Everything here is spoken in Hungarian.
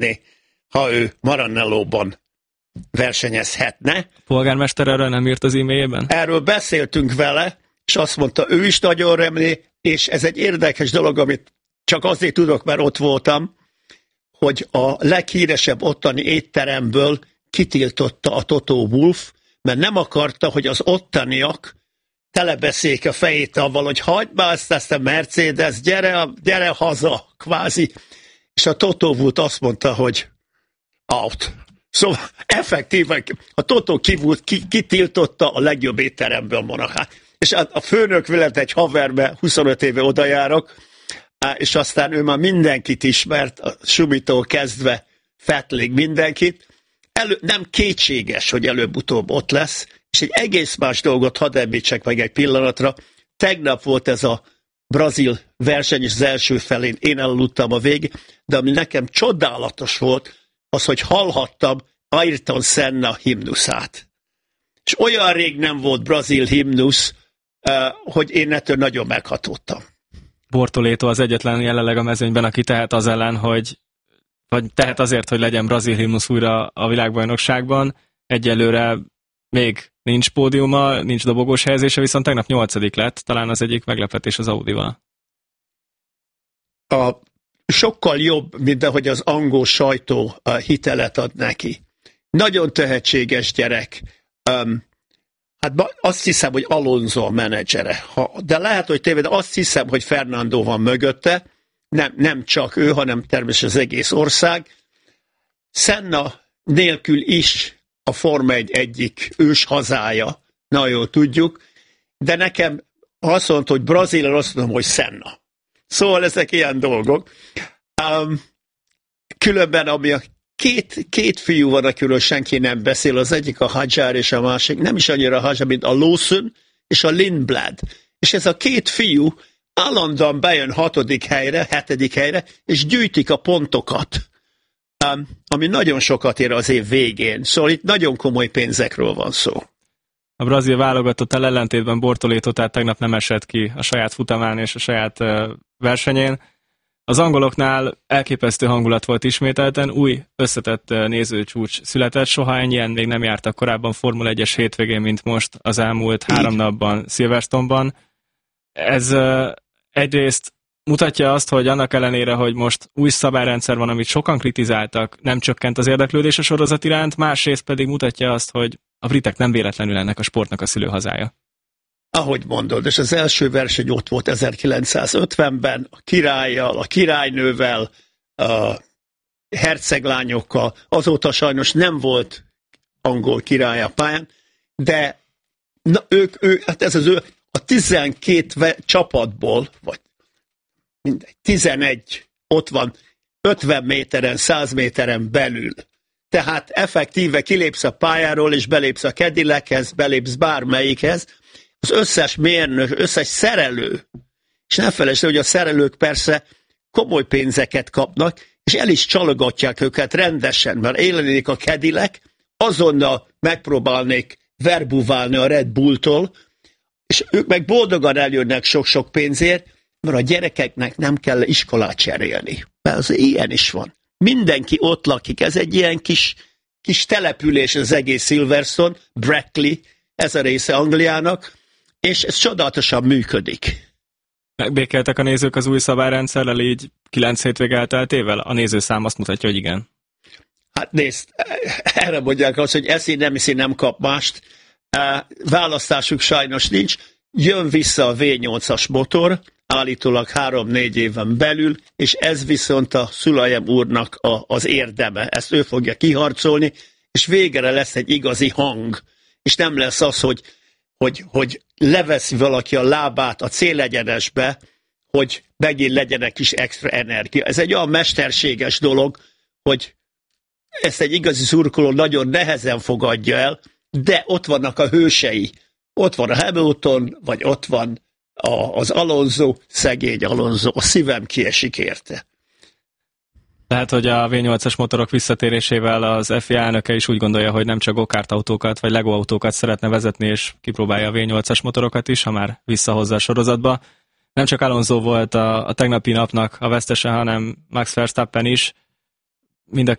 szeretné, ha ő Maranellóban versenyezhetne. Polgármester erről nem írt az e-mailjében? Erről beszéltünk vele, és azt mondta, ő is nagyon remli, és ez egy érdekes dolog, amit csak azért tudok, mert ott voltam, hogy a leghíresebb ottani étteremből kitiltotta a Toto Wolff, mert nem akarta, hogy az ottaniak telebeszéljék a fejét avval, hogy hagyd be ezt a Mercedes, gyere haza, kvázi. És a Toto Wolff azt mondta, hogy out. Szóval effektíven a Toto kitiltotta a legjobb étteremből Monachát. És a főnök veled egy haverbe 25 éve odajárok, és aztán ő már mindenkit ismert, a Sumitól kezdve Fettlig mindenkit. Nem kétséges, hogy előbb-utóbb ott lesz, és egy egész más dolgot hadd említsek meg egy pillanatra. Tegnap volt ez a brazil verseny, és az első felén én elaludtam a végig, de ami nekem csodálatos volt, az, hogy hallhattam Ayrton Senna himnuszát. És olyan rég nem volt brazil himnusz, hogy én ettől nagyon meghatódtam. Bortoleto az egyetlen jelenleg a mezőnyben, aki tehet az ellen, vagy tehet azért, hogy legyen brazil himnusz újra a világbajnokságban. Egyelőre még nincs pódiuma, nincs dobogós helyezése, viszont tegnap 8. lett, talán az egyik meglepetés az Audival. Sokkal jobb, mint ahogy az angol sajtó hitelet ad neki. Nagyon tehetséges gyerek. Hát azt hiszem, hogy Alonso a menedzsere. De lehet, hogy téved, de azt hiszem, hogy Fernando van mögötte. Nem csak ő, hanem természetesen az egész ország. Senna nélkül is a Forma 1 egyik ős hazája, nagyon jól tudjuk, de nekem azt mondta, hogy Brazíliára azt mondom, hogy Senna. Szóval ezek ilyen dolgok. Különben, ami a két fiú van, akiről senki nem beszél, az egyik a Hadjar, és a másik nem is annyira Hadjar, mint a Lawson és a Lindblad. És ez a két fiú állandóan bejön 6. helyre, 7. helyre, és gyűjtik a pontokat, ami nagyon sokat ér az év végén. Szóval itt nagyon komoly pénzekről van szó. A brazil válogatottal ellentétben Bortoleto tehát tegnap nem esett ki a saját futamán és a saját versenyén. Az angoloknál elképesztő hangulat volt ismételten, új összetett nézőcsúcs született, soha ennyien még nem jártak korábban Formula 1-es hétvégén, mint most az elmúlt 3 napban Silverstone-ban. Ez egyrészt mutatja azt, hogy annak ellenére, hogy most új szabályrendszer van, amit sokan kritizáltak, nem csökkent az érdeklődés a sorozat iránt, másrészt pedig mutatja azt, hogy a britek nem véletlenül ennek a sportnak a szülőhazája. Ahogy mondod, és az első verseny ott volt 1950-ben, a királlyal, a királynővel, a herceglányokkal, azóta sajnos nem volt angol király a pályán, de hát ez az ő, a 12 csapatból, vagy mindegy, 11 ott van 50 méteren, 100 méteren belül. Tehát effektíve kilépsz a pályáról, és belépsz a Cadillachez, belépsz bármelyikhez, az összes mérnök, összes szerelő, és ne felejtsd, hogy a szerelők persze komoly pénzeket kapnak, és el is csalogatják őket rendesen, mert élenik a Cadillac, azonnal megpróbálnék verbuválni a Red Bulltól, és ők meg boldogan eljönnek sok-sok pénzért, mert a gyerekeknek nem kell iskolát cserélni. Mert az ilyen is van. Mindenki ott lakik, ez egy ilyen kis település az egész Silverstone, Brackley, ez a része Angliának, és ez csodálatosan működik. Megbékeltek a nézők az új szabályrendszerrel így 9 hétvég elteltével? A nézőszám azt mutatja, hogy igen. Hát nézd, erre mondják azt, hogy eszi, nem kap mást. Választásuk sajnos nincs. Jön vissza a V8-as motor, állítólag 3-4 éven belül, és ez viszont a Szulajem úrnak az érdeme. Ezt ő fogja kiharcolni, és végre lesz egy igazi hang. És nem lesz az, hogy leveszi valaki a lábát a célegyenesbe, hogy megint legyen egy kis extra energia. Ez egy olyan mesterséges dolog, hogy ezt egy igazi szurkoló nagyon nehezen fogadja el, de ott vannak a hősei. Ott van a Hamilton, vagy ott van az Alonso, szegény Alonso, a szívem kiesik érte. Lehet, hogy a V8-as motorok visszatérésével az FIA elnöke is úgy gondolja, hogy nem csak go-kart autókat vagy Lego autókat szeretne vezetni, és kipróbálja a V8-as motorokat is, ha már visszahozza a sorozatba. Nem csak Alonso volt a tegnapi napnak a vesztese, hanem Max Verstappen is. mind a